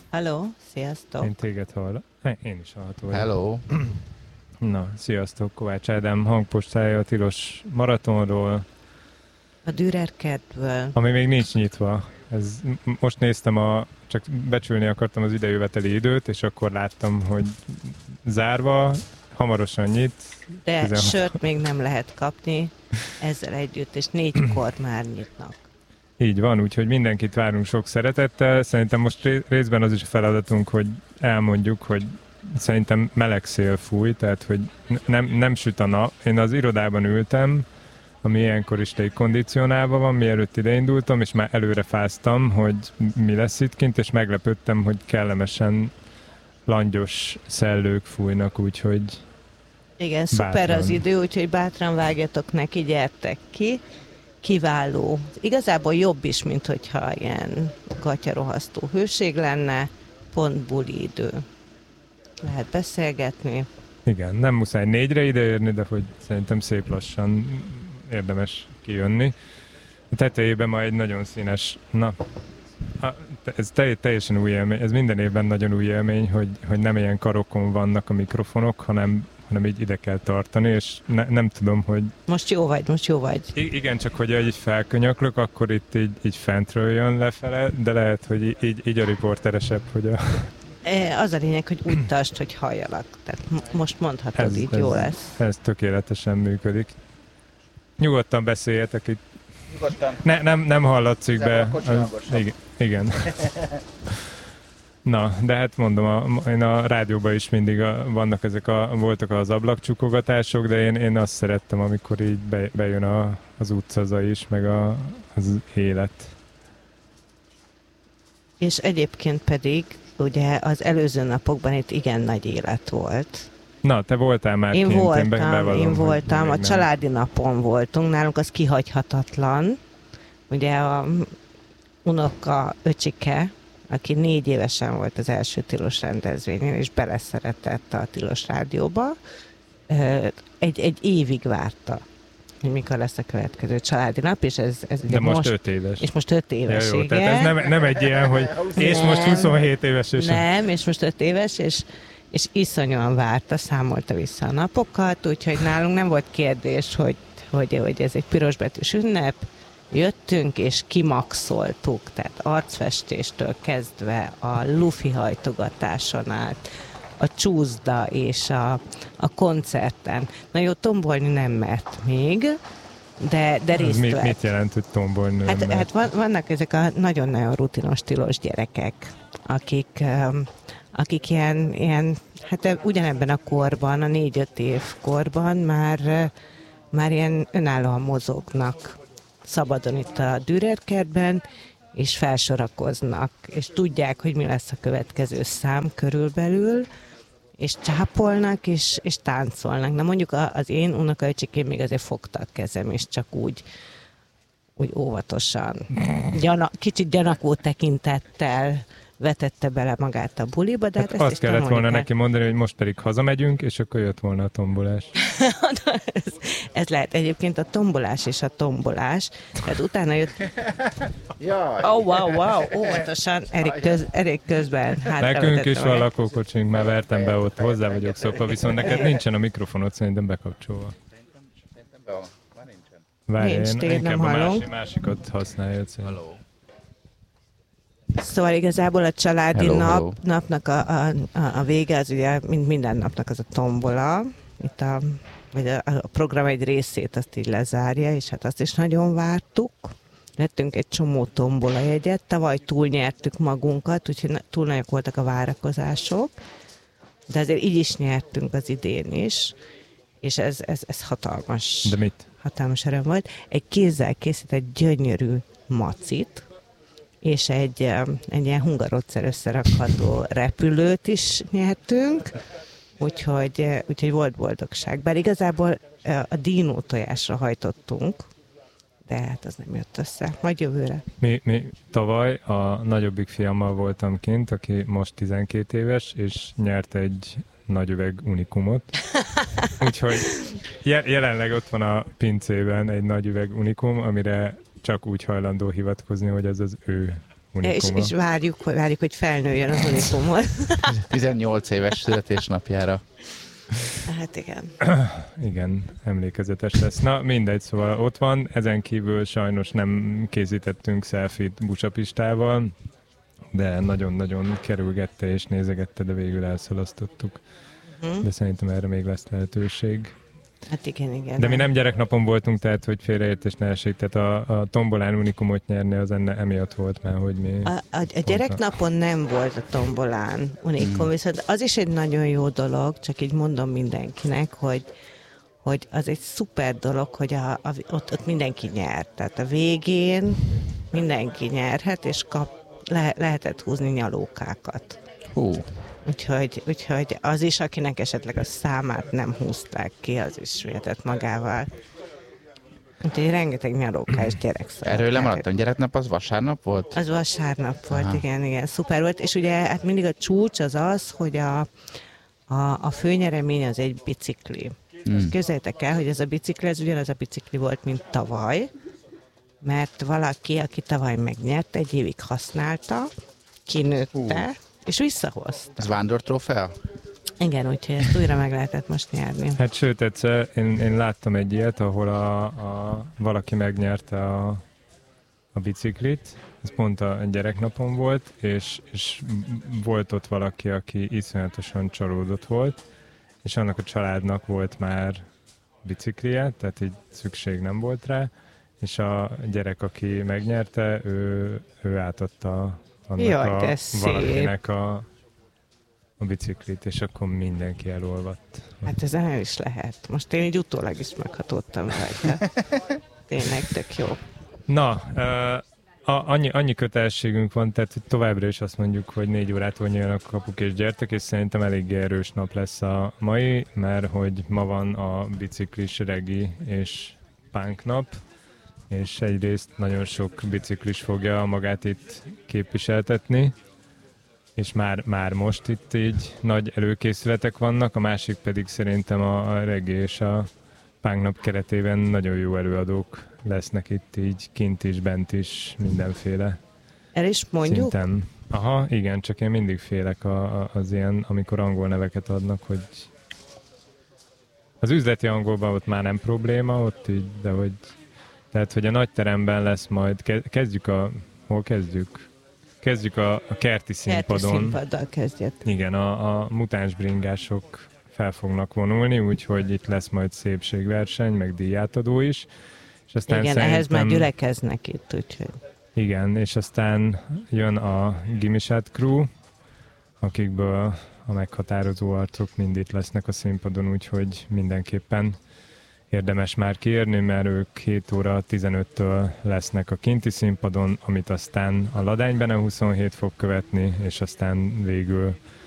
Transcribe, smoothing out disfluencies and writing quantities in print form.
Halló, sziasztok! Én téged hallok. Én is hallható vagyok. Hello! Na, sziasztok! Kovács Ádám hangpostája a tilos maratonról. A Dürer kertből. Ami még nincs nyitva. Most néztem, csak becsülni akartam az idejöveteli időt, és akkor láttam, hogy zárva, hamarosan nyit. De 16. Sört még nem lehet kapni ezzel együtt, és 4-kor már nyitnak. Így van, úgyhogy mindenkit várunk sok szeretettel. Szerintem most részben az is a feladatunk, hogy elmondjuk, hogy szerintem meleg szél fúj, tehát hogy nem süt a nap. Én az irodában ültem, ami ilyenkor is légkondicionálva van, mielőtt ideindultam, és már előre fáztam, hogy mi lesz itt kint, és meglepődtem, hogy kellemesen langyos szellők fújnak, úgyhogy igen, szuper az idő, úgyhogy bátran vágjatok neki, gyertek ki. Kiváló. Igazából jobb is, mint hogyha ilyen gatyarohasztó hőség lenne, pont buli idő. Lehet beszélgetni. Igen, nem muszáj 4-re ideérni, de hogy szerintem szép lassan érdemes kijönni. A tetejében majd egy nagyon színes, ez teljesen új élmény, ez minden évben nagyon új élmény, hogy nem ilyen karokon vannak a mikrofonok, hanem így ide kell tartani, és nem tudom, hogy... Most jó vagy. Igen, csak hogy így felkönyöklök, akkor itt így fentről jön lefele, de lehet, hogy így a riporteresebb, hogy a... Az a lényeg, hogy úgy tartsd, hogy halljalak. Tehát most mondhatod, így jó lesz. Ez tökéletesen működik. Nyugodtan beszéljetek itt. Nyugodtan. Nem hallatszik be. Igen. Na, de hát mondom, én a rádióban is mindig voltak az ablakcsukogatások, de én azt szerettem, amikor így bejön az utcaza is, meg az élet. És egyébként pedig, ugye az előző napokban itt igen nagy élet volt. Na, te voltál már én kint, én voltam, a családi napon voltunk, nálunk az kihagyhatatlan. Ugye a unoka öcsike, aki 4 évesen volt az első tilos rendezvényen, és beleszeretett a tilos rádióba, egy évig várta, hogy mikor lesz a következő családi nap, és ez de most 5 éves. És most 5 éves, ja, jó, igen. Tehát ez nem egy ilyen, hogy és most 27 éves. Nem, és most 5 éves, és iszonyúan várta, számolta vissza a napokat, úgyhogy nálunk nem volt kérdés, hogy ez egy pirosbetűs ünnep. Jöttünk és kimaxoltuk, tehát arcfestéstől kezdve a lufi hajtogatáson át, a csúszda és a koncerten. Na jó, tombolni nem mert még, de részt vett. Mit jelent, hogy tombolni nem mert? Hát vannak ezek a nagyon-nagyon rutinos tilos gyerekek, akik ilyen, hát ugyanebben a korban, a 4-5 év korban már ilyen önállóan mozognak szabadon itt a Dürer kertben, és felsorakoznak, és tudják, hogy mi lesz a következő szám körülbelül, és csápolnak, és táncolnak. Na mondjuk az én unokaöcsikém még azért fogta a kezem, és csak úgy óvatosan, kicsit gyanakvó tekintettel vetette bele magát a buliba, de hát azt kellett volna neki mondani, hogy most pedig hazamegyünk, és akkor jött volna a tombolás. ez lehet egyébként a tombolás és a tombolás. Tehát utána jött... Jaj! Wow, óvatosan, Erik közben nekünk is van lakókocsink, már vertem be ott, hozzá vagyok szokva, viszont neked nincsen a mikrofonot szerintem bekapcsolva. Szerintem be van, már nincsen. Várj, én inkább a másikat használja. Szóval igazából a családi napnak a vége az ugye minden napnak az a tombola, vagy a program egy részét azt így lezárja, és hát azt is nagyon vártuk. Lettünk egy csomó tombola jegyet, tavaly túlnyertük magunkat, úgyhogy túl nagyok voltak a várakozások, de azért így is nyertünk az idén is, és ez hatalmas. De mit? Hatalmas öröm volt. Egy kézzel készített gyönyörű macit, és egy ilyen hungaroccer összerakható repülőt is nyertünk, úgyhogy volt boldogság. Bár igazából a dínó tojásra hajtottunk, de hát az nem jött össze. Majd jövőre. Mi tavaly a nagyobbik fiammal voltam kint, aki most 12 éves, és nyert egy nagy üveg unikumot. Úgyhogy jelenleg ott van a pincében egy nagy üveg unikum, amire csak úgy hajlandó hivatkozni, hogy ez az ő Unikuma. És várjuk, hogy felnőjön az Unikumot. 18 éves születésnapjára. Hát igen. Igen, emlékezetes lesz. Na, mindegy, szóval ott van. Ezen kívül sajnos nem készítettünk selfie-t Busapistával, de nagyon-nagyon kerülgette és nézegette, de végül elszalasztottuk. De szerintem erre még lesz lehetőség. Hát igen. De mi nem gyereknapon voltunk, tehát hogy félreértés ne esik. Tehát a tombolán Unikumot nyerni az emiatt volt már, hogy mi... A gyereknapon nem volt a tombolán Unikum, viszont az is egy nagyon jó dolog, csak így mondom mindenkinek, hogy az egy szuper dolog, hogy ott mindenki nyer. Tehát a végén mindenki nyerhet, és lehetett húzni nyalókákat. Hú. Úgyhogy az is, akinek esetleg a számát nem húzták ki, az is vihetett magával. Úgyhogy rengeteg nyalókás gyerek szeret. Erről lemaradtam. Gyereknap az vasárnap volt? Az vasárnap volt, igen, szuper volt. És ugye hát mindig a csúcs az, hogy a főnyeremény az egy bicikli. Képzeljétek el, hogy ez a bicikli, ez ugyanaz a bicikli volt, mint tavaly, mert valaki, aki tavaly megnyerte, egy évig használta, kinőtte, és visszahozta. Ez vándortrófea? Igen, úgyhogy ezt újra meg lehetett most nyerni. Hát sőt, egyszer én láttam egy ilyet, ahol valaki megnyerte a biciklit, ez pont a gyereknapon volt, és volt ott valaki, aki iszonyatosan csalódott volt, és annak a családnak volt már biciklije, tehát így szükség nem volt rá, és a gyerek, aki megnyerte, ő átadta annak valakinek a biciklit, és akkor mindenki elolvadt. Hát ez el is lehet. Most én így utólag is meghatódtam rajta. Tényleg tök jó. Na, annyi kötelességünk van, tehát továbbra is azt mondjuk, hogy 4 órától nyílnak a kapuk és gyertek, és szerintem eléggé erős nap lesz a mai, mert hogy ma van a biciklis, regi és punk nap, és egyrészt nagyon sok biciklis fogja magát itt képviseltetni, és már most itt így nagy előkészületek vannak, a másik pedig szerintem a reggae és a punk nap keretében nagyon jó előadók lesznek itt így kint is, bent is, mindenféle El is mondjuk? szinten. Aha, igen, csak én mindig félek az ilyen, amikor angol neveket adnak, hogy az üzleti angolban ott már nem probléma, ott így, de hogy tehát, hogy a nagy teremben lesz majd, hol kezdjük? Kezdjük a kerti színpadon. Kerti színpaddal kezdjük. Igen, a mutáns bringások fel fognak vonulni, úgyhogy itt lesz majd szépségverseny, meg díjátadó is. És aztán igen, ehhez már gyülekeznek itt, úgyhogy. Igen, és aztán jön a Gimisát Crew, akikből a meghatározó arcok mind itt lesznek a színpadon, úgyhogy mindenképpen érdemes már kiérni, mert ők 7 óra 15-től lesznek a kinti színpadon, amit aztán a Ladánybene 27 fog követni, és aztán végül